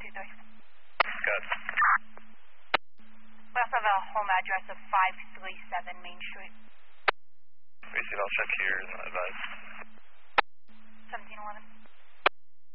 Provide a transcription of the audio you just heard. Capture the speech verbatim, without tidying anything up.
two three. Good. We also have a home address of five three seven Main Street. Receive, I'll check here and advise. seventeen eleven.